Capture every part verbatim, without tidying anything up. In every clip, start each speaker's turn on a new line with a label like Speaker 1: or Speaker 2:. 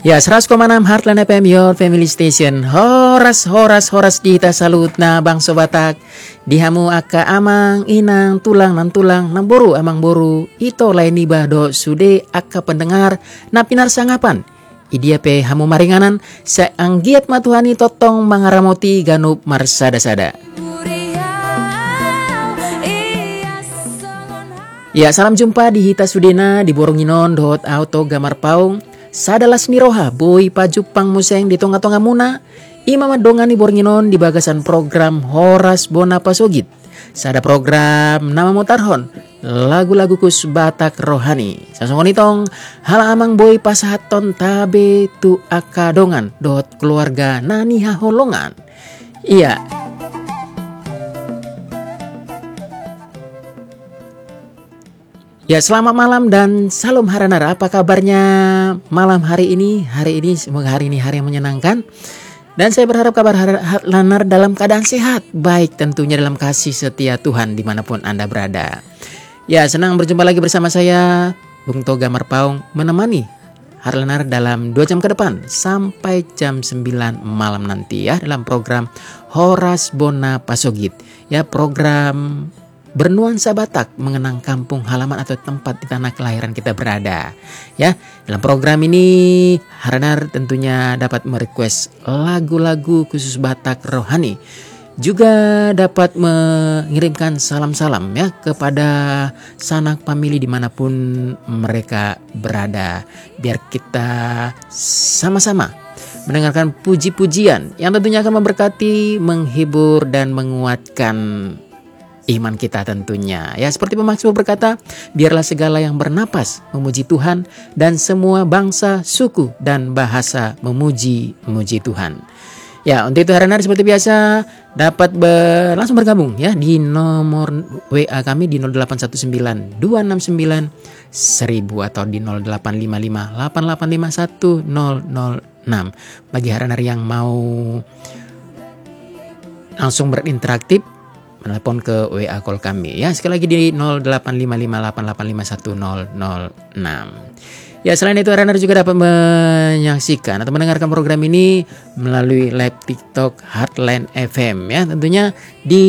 Speaker 1: Ya, seratus koma enam Heartland F M, your family station. Horas, horas, horas kita salut na bangso Batak. Dihamu aka amang, inang, tulang, nan tulang, nan boru, amang boru. Ito lain iba do sude aka pendengar na pinar sangapan. Idia pe hamu maringanan, sa anggiat matuhani totong mangaramoti ganup marsada-sada. Ya, salam jumpa di Hita Sudena di Boronginon dot auto gamar paung. Sadalas miroha boy pajupang museng di tonga-tonga muna. Imam dongan di Boronginon di bagasan program Horas Bona Pasogit. Sada program nama motarhon lagu-lagu kus Batak rohani. Sasongonitong hala amang boy pasahaton tabe tu akadongan dot keluarga nani haholongan. Iya. Ya, selamat malam dan salam haranar. Apa kabarnya malam hari ini? Hari ini semoga hari ini hari yang menyenangkan. Dan saya berharap kabar Heartlander dalam keadaan sehat. Baik tentunya dalam kasih setia Tuhan dimanapun Anda berada. Ya, senang berjumpa lagi bersama saya, Bung Toga Marpaung, menemani Heartlander dalam dua jam ke depan. Sampai jam sembilan malam nanti ya. Dalam program Horas Bona Pasogit. Ya, program bernuansa Batak mengenang kampung halaman atau tempat di tanah kelahiran kita berada. Ya, dalam program ini Haranar tentunya dapat merequest lagu-lagu khusus Batak rohani. Juga dapat mengirimkan salam-salam ya kepada sanak famili dimanapun mereka berada. Biar kita sama-sama mendengarkan puji-pujian yang tentunya akan memberkati, menghibur dan menguatkan iman kita tentunya. Ya, seperti pemakmur berkata, biarlah segala yang bernapas memuji Tuhan dan semua bangsa, suku dan bahasa memuji-muji Tuhan. Ya, untuk itu Haranar seperti biasa dapat ber, langsung bergabung ya di nomor W A kami di nol delapan satu sembilan dua enam sembilan seribu atau di nol delapan lima lima delapan delapan lima satu nol nol enam. Bagi Haranar yang mau langsung berinteraktif, menelpon ke W A call kami ya, sekali lagi di nol delapan lima lima delapan delapan lima satu nol nol enam. Ya, selain itu Runner juga dapat menyaksikan atau mendengarkan program ini melalui live TikTok Heartland F M ya, tentunya di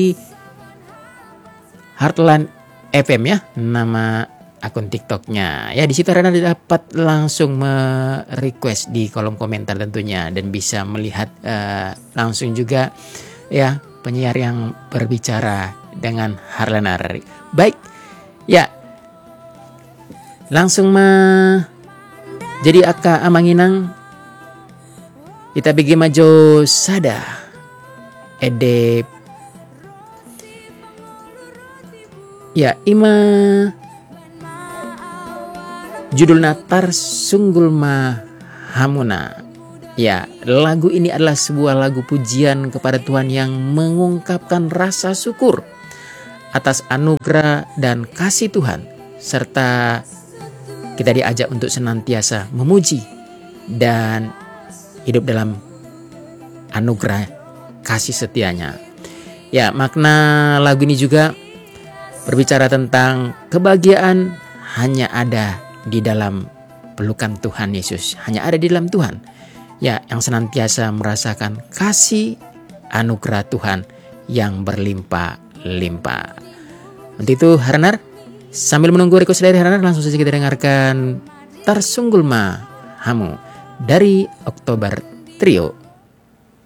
Speaker 1: Heartland F M ya, nama akun TikToknya ya. Di situ Runner dapat langsung me-request di kolom komentar tentunya dan bisa melihat uh, langsung juga ya penyiar yang berbicara dengan Heartlander. Baik, ya langsung mah jadi aka amanginang kita bigi majo sada ede ya ima judul natar sunggul ma hamuna. Ya, lagu ini adalah sebuah lagu pujian kepada Tuhan yang mengungkapkan rasa syukur atas anugerah dan kasih Tuhan, serta kita diajak untuk senantiasa memuji dan hidup dalam anugerah kasih setianya. Ya, makna lagu ini juga berbicara tentang kebahagiaan hanya ada di dalam pelukan Tuhan Yesus, hanya ada di dalam Tuhan. Ya, yang senantiasa merasakan kasih anugerah Tuhan yang berlimpah-limpah. Untuk itu Haranar, sambil menunggu request dari Haranar, langsung saja kita dengarkan Tarsunggul Ma Hamu dari Oktober Trio.